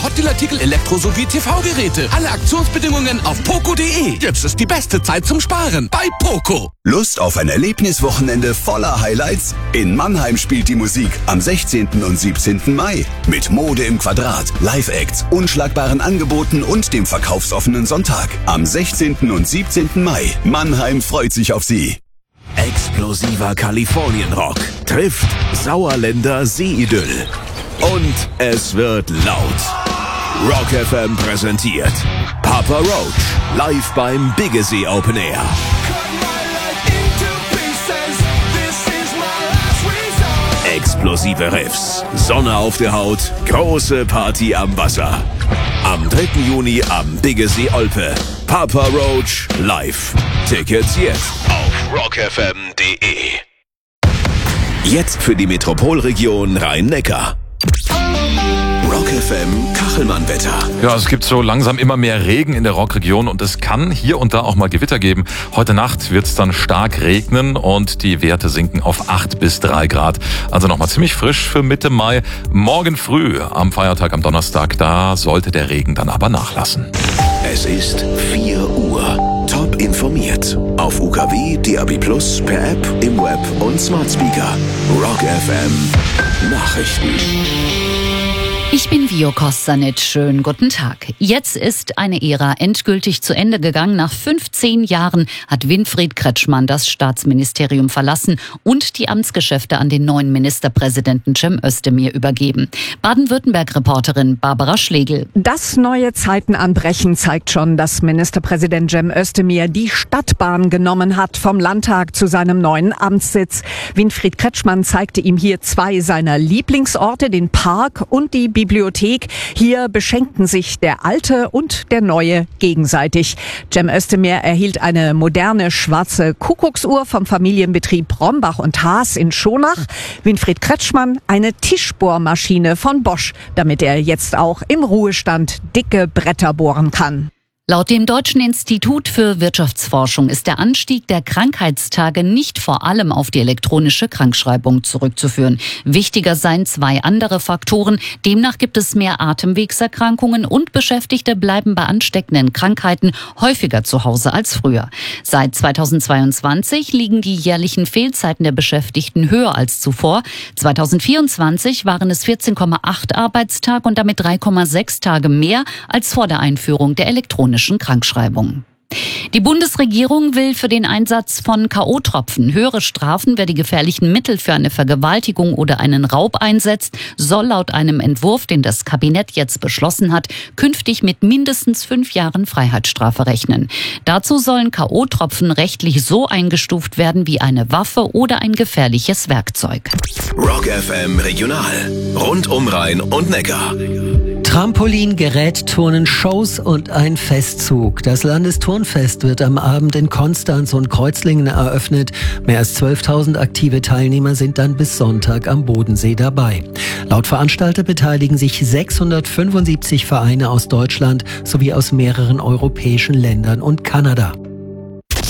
Hotdeal-Artikel, Elektro- sowie TV-Geräte. Alle Aktionsbedingungen auf poco.de. Jetzt ist die beste Zeit zum Sparen bei Poco. Lust auf ein Erlebniswochenende voller Highlights? In Mannheim spielt die Musik am 16. und 17. Mai. Mit Mode im Quadrat, Live-Acts, unschlagbaren Angeboten und dem verkaufsoffenen Sonntag. Am 16. und 17. Mai. Mannheim freut sich auf Sie. Explosiver Kalifornien-Rock trifft Sauerländer Seeidyll. Und es wird laut. Rock FM präsentiert Papa Roach live beim Biggesee Open Air. Explosive Riffs, Sonne auf der Haut, große Party am Wasser. Am 3. Juni am Biggesee Olpe. Papa Roach live. Tickets jetzt auf rockfm.de. Jetzt für die Metropolregion Rhein-Neckar. Rock FM Kachelmann-Wetter. Ja, es gibt so langsam immer mehr Regen in der Rockregion und es kann hier und da auch mal Gewitter geben. Heute Nacht wird es dann stark regnen und die Werte sinken auf 8 bis 3 Grad. Also nochmal ziemlich frisch für Mitte Mai. Morgen früh am Feiertag am Donnerstag, da sollte der Regen dann aber nachlassen. Es ist 4 Uhr. Top informiert. Auf UKW, DAB+, per App, im Web und Smart Speaker. Rock FM Nachrichten. Ich bin Vio Kostanic. Schönen guten Tag. Jetzt ist eine Ära endgültig zu Ende gegangen. Nach 15 Jahren hat Winfried Kretschmann das Staatsministerium verlassen und die Amtsgeschäfte an den neuen Ministerpräsidenten Cem Özdemir übergeben. Baden-Württemberg-Reporterin Barbara Schlegel. Dass neue Zeiten anbrechen, zeigt schon, dass Ministerpräsident Cem Özdemir die Stadtbahn genommen hat vom Landtag zu seinem neuen Amtssitz. Winfried Kretschmann zeigte ihm hier 2 seiner Lieblingsorte, den Park und die Bibliothek. Hier beschenkten sich der Alte und der Neue gegenseitig. Cem Özdemir erhielt eine moderne schwarze Kuckucksuhr vom Familienbetrieb Brombach und Haas in Schonach. Winfried Kretschmann eine Tischbohrmaschine von Bosch, damit er jetzt auch im Ruhestand dicke Bretter bohren kann. Laut dem Deutschen Institut für Wirtschaftsforschung ist der Anstieg der Krankheitstage nicht vor allem auf die elektronische Krankschreibung zurückzuführen. Wichtiger seien 2 andere Faktoren. Demnach gibt es mehr Atemwegserkrankungen und Beschäftigte bleiben bei ansteckenden Krankheiten häufiger zu Hause als früher. Seit 2022 liegen die jährlichen Fehlzeiten der Beschäftigten höher als zuvor. 2024 waren es 14,8 Arbeitstage und damit 3,6 Tage mehr als vor der Einführung der elektronischen Krankschreibung. Die Bundesregierung will für den Einsatz von K.O.-Tropfen höhere Strafen. Wer die gefährlichen Mittel für eine Vergewaltigung oder einen Raub einsetzt, soll laut einem Entwurf, den das Kabinett jetzt beschlossen hat, künftig mit mindestens 5 Jahren Freiheitsstrafe rechnen. Dazu sollen K.O.-Tropfen rechtlich so eingestuft werden wie eine Waffe oder ein gefährliches Werkzeug. Rock FM Regional. Rund um Rhein und Neckar. Trampolin, Gerätturnen, Shows und ein Festzug. Das Landesturnfest wird am Abend in Konstanz und Kreuzlingen eröffnet. Mehr als 12.000 aktive Teilnehmer sind dann bis Sonntag am Bodensee dabei. Laut Veranstalter beteiligen sich 675 Vereine aus Deutschland sowie aus mehreren europäischen Ländern und Kanada.